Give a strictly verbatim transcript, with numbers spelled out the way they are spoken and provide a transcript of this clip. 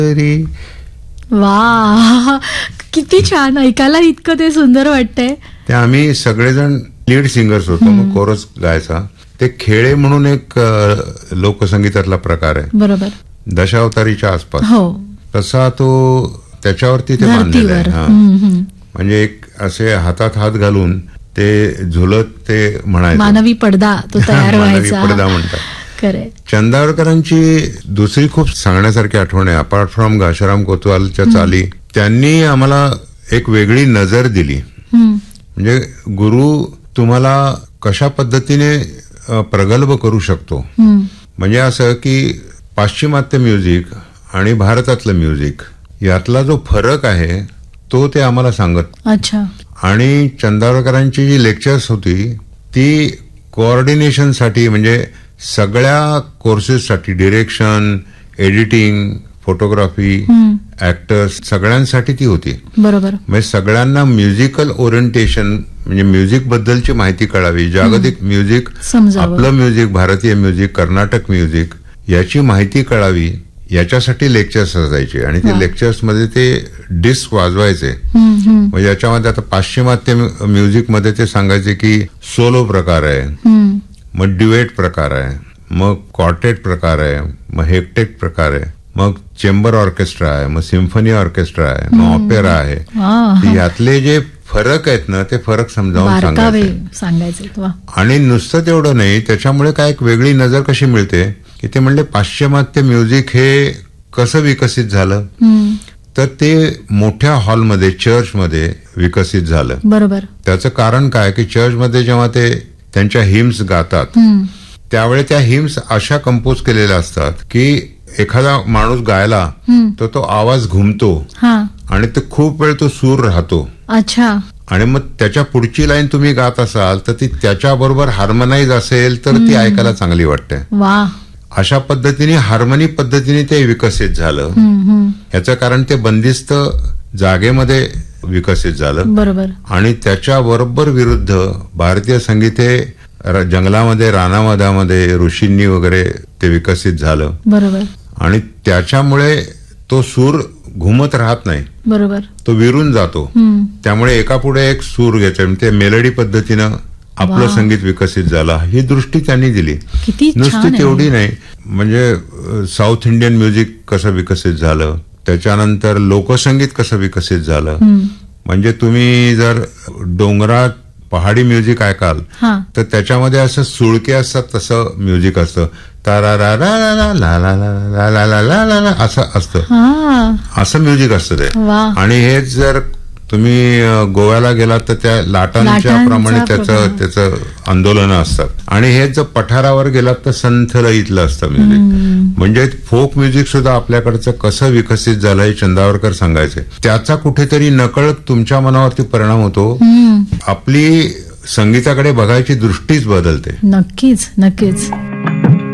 तरी. वा, किती छान, ऐकायला इतकं ते सुंदर वाटतंय. ते आम्ही सगळेजण लीड सिंगर्स होतो, मग कोरस गायचा. ते खेळे म्हणून एक लोकसंगीतातला प्रकार आहे, बरोबर, दशावतारीच्या आसपास. हो, तसा तो त्याच्यावरती ते बांधलेलं आहे. हा, म्हणजे एक असे हातात हात घालून ते झुलत ते म्हणायचं, मानवी पडदा तो तयार व्हायचा. मानवी पडदा म्हणतात. खरे, चंदावरकरांची दुसरी खूप सांगण्यासारखी आठवण आहे. अपार्ट फ्रॉम घाशीराम कोतवालच्या चाली, त्यांनी आम्हाला एक वेगळी नजर दिली. म्हणजे गुरु तुम्हाला कशा पद्धतीने प्रगल्भ करू शकतो. म्हणजे असं की पाश्चिमात्य म्युझिक आणि भारतातलं म्युझिक यातला जो फरक आहे तो ते आम्हाला सांगत. अच्छा. आणि चंदावरकरांची जी लेक्चर्स होती ती कोऑर्डिनेशनसाठी, म्हणजे सगळ्या कोर्सेससाठी, डिरेक्शन, एडिटिंग, फोटोग्राफी, ऍक्टर्स, सगळ्यांसाठी ती होती. बरोबर. म्हणजे सगळ्यांना म्युझिकल ओरिएंटेशन, म्हणजे म्युझिक बद्दलची माहिती कळावी, जागतिक म्युझिक, आपलं म्युझिक, भारतीय म्युझिक, कर्नाटक म्युझिक याची माहिती कळावी, याच्यासाठी लेक्चर्स असायचे. आणि ते लेक्चर्समध्ये ते डिस्क वाजवायचे. म्हणजे याच्यामध्ये आता पाश्चिमात्य म्युझिकमध्ये ते सांगायचे की सोलो प्रकार आहे, मग ड्युएट प्रकार आहे, मग क्वार्टेट प्रकार आहे, मग हेक्टेट प्रकार आहे, मग चेंबर ऑर्केस्ट्रा आहे, मग सिम्फनी ऑर्केस्ट्रा आहे, मग ऑपेरा आहे. यातले जे फरक आहेत ना ते फरक समजावून सांगायचे. आणि नुसतं तेवढं नाही, त्याच्यामुळे काय एक वेगळी नजर कशी मिळते की ते म्हणले पाश्चिमात्य म्युझिक हे कसं विकसित झालं, तर ते मोठ्या हॉलमध्ये, चर्चमध्ये विकसित झालं. बरोबर. त्याचं कारण काय की चर्चमध्ये जेव्हा ते त्यांच्या हिम्स गातात त्यावेळी त्या हिम्स अशा कंपोज केलेल्या असतात की एखादा माणूस गायला तर तो आवाज घुमतो आणि ते खूप वेळ तो सूर राहतो. अच्छा. आणि मग त्याच्या पुढची लाईन तुम्ही गात असाल तर ती त्याच्याबरोबर हार्मनाइज असेल तर ती ऐकायला चांगली वाटते. वा. अशा पद्धतीने हार्मनी पद्धतीने ते विकसित झालं. याचं कारण ते बंदिस्त जागेमध्ये विकसित झालं. बरोबर. आणि त्याच्या बरोबर विरुद्ध भारतीय संगीत हे जंगलामध्ये, रानामधामध्ये, ऋषींनी वगैरे ते विकसित झालं. बरोबर. आणि त्याच्यामुळे तो सूर घुमत राहत नाही. बरोबर. तो विरून जातो. त्यामुळे एकापुढे एक सूर घ्यायचा, ते मेलडी पद्धतीनं आपलं संगीत विकसित झालं. ही दृष्टी त्यांनी दिली. नुसती तेवढी नाही, म्हणजे साऊथ इंडियन म्युझिक कसं विकसित झालं, त्याच्यानंतर लोकसंगीत कसं विकसित झालं. म्हणजे तुम्ही जर डोंगरात पहाडी म्युझिक ऐकाल तर त्याच्यामध्ये असं सुळके असतात तसं म्युझिक असतं. तारा रा रा ला ला ला ला ला ला ला ला असं असतं, असं म्युझिक असतं ते. आणि हेच जर तुम्ही गोव्याला गेलात तर त्या लाटांच्या प्रमाणे त्याचं त्याचं आंदोलनं असतात. आणि हेच जर पठारावर गेलात तर संथ लयीतलं असतं म्युझिक. म्हणजे फोक म्युझिक सुद्धा आपल्याकडचं कसं विकसित झालं हे चंदावरकर सांगायचे. त्याचा कुठेतरी नकळत तुमच्या मनावरती परिणाम होतो. आपली संगीताकडे बघायची दृष्टीच बदलते. नक्कीच, नक्कीच.